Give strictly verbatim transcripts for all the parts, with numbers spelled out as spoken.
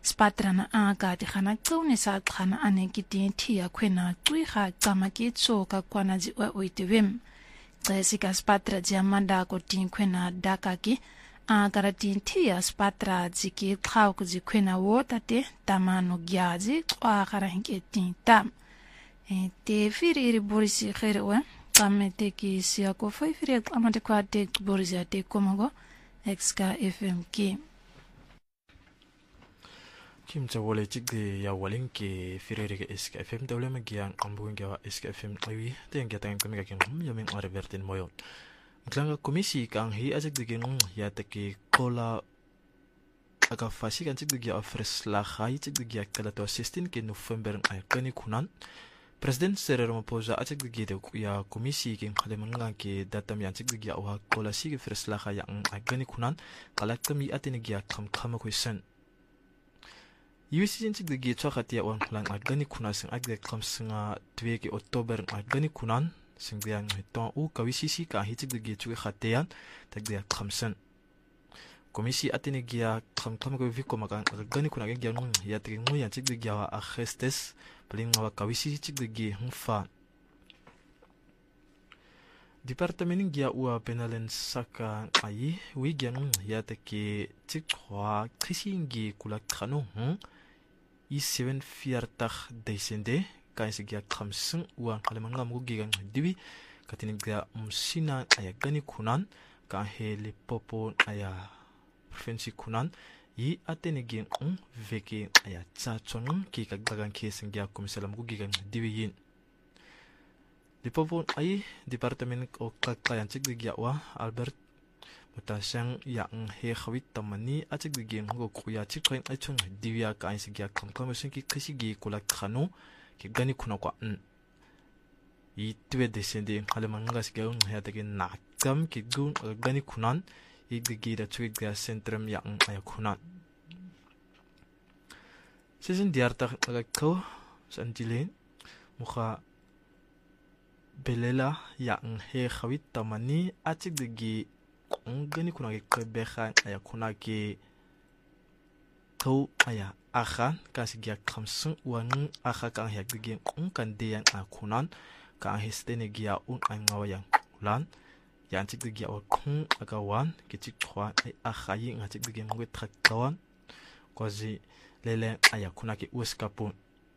spatrana aga di khana tsone sa khana ane ki ti thia khwena tui kha kama ki tso ka kwana ji wa uitewem tsika spatra jamanda ko tin khwena daka ki agara tin thia spatra ji ki khaw ku ji khwena wo tate tamano gyaji kwa khara hinke tin tam e te firi borisi kherwa kamete ki sia ko foi firi amade kwa te borisi te komago exka fm ki Kim Jawole Chigde ya Walling ke Firere S K F M W Magian Ambuinga S K F M Iwi Ten Gatan Kamiga Kim Yamin Arvertin Moyon Klanga Komisi Kang Hi Azek de Gen Yataki Kola Aga Fasi kan Chigde of Fresla Hai Chigde Kalato sixteen ke November ay Kani Kunan President Cyril Ramaphosa Azek de Gede ya Komisi King Kalemangan ke Datam Yan Chigde Wa Kola Sig Fresla Hai ang ay Kani Kunan Kalakami Atinigia Kam Kama Question Yusi jintik de chwa khatia wan plan agani kuna sing agde klam singa twe ke October agani kunan sing dia ngai ton u kawisi ka hitik de chu khatian tak dia khamsan komisi atene gia kham kham ko vi ko makan agani kuna ge gyang ya tik ngu ya tik de gya wa akhestes plin wa kawisi tik de gi hfa Departement gia u penalen saka ai wi gyang ya take tik khwa khisingi kula khano hm I seven fiertach descende kaisigia khamsung uang kalemanga mugigan dibi katinigya musina aya gani kunan ka hele popo aya provinsi kunan I atenegin un veke aya tsachon ki kagdagan kesingya komisalam mugigan dibi yin Lipopo ai departement o kakayan chigdigya wa Albert Mutasang yang he khawit tamani achik de gen go kuya chikhain achung diwya ka ainsi gya kam kam ki khisi kulak khano ki gani khuna kwa n I twe descende halemanga sigau ya de gen na kam ki gun gani khunan I de gi da chwik ga centrum yang ay khunan season diarta ga ko santilen mukha belela yang he khawit tamani achik de gi Ngani kuna ke bekha aya kuna ke kau aya akhan kasi gya khamsung wan akha ka hyak de gen un kan de yang akunan ka hestene gya un an ngawayang ulan yan chik de gya kun agawan ke chik khwa ai akha yi nga chik de gen ngwe thak kawan kwazi lele aya kuna ke uskapun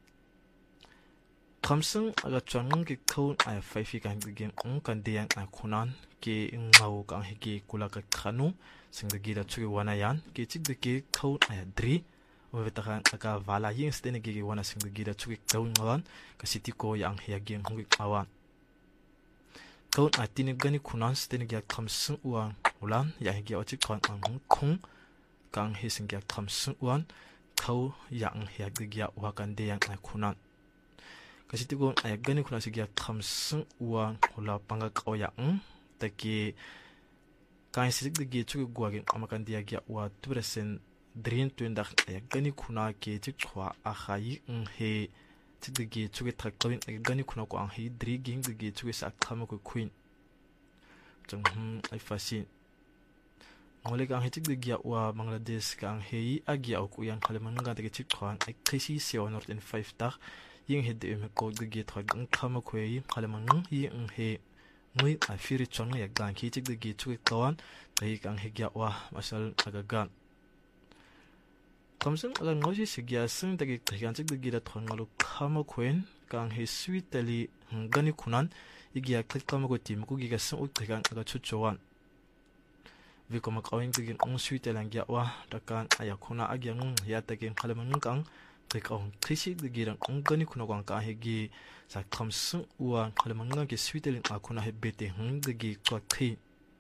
Khamsung aga chwangung ke kau aya five kan de gen un kan de yang akunan ke ngau ka hiki kula ka khanu singgi da chugi wana yan ke chik de ke khau aya dri ovetakan aka vala yin stene ge wana singgi da chugi kau ngawan ka siti ko yang hya gen hungi awan kau atini gani kunan stene ge khamsung uan ulan ya ge ochi kan ang khung kang hising ge khamsung uan kau yang hya ge wa kan de yang kunan ka siti ko aya gani kunan sig ge khamsung uan ula panga ka yang Taki kain sisik de ge chugu gwagin amakan dia gya wa two percent drin twendak aya gani kuna ke chik khwa a khayi un he chik de ge chugu thak kawin aya gani kuna ko ang he dri ging de ge chugu sa khama ko queen chang hum ai fasi ngole ka he chik de gya wa Bangladesh ka ang he agya ku yang khaleman ga de chik khwan ai khisi se north in five tak ying he de me ko de ge thak ang khama ko yi khaleman yi un he Mui a firi chong ya gan ki chik de gi chu kawan tai kang higya wa masal agagan Kamsung aga ngosi sigya sung de gi kan chik de gi da thon ngalu khama khoen kang he sweetly ngani kunan igya klik kama ko tim ku gi ga sung uk kan aga chu chowan vi koma kawing de gi ong sweetly angya wa takan aya khuna agya ng ya ta gen khalaman kang Tekong krisi de girang ongani kuna kwang ka hegi sa khamsung uan khalemanga ke sweetelin akuna he bete hung de gi kwa khi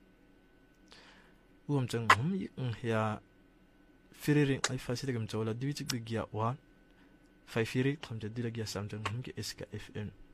uam chang hum yung ya firiring ai fasi de gam chola diwichik de gi wa five firi khamja dila gi sam chang hum ke S K F M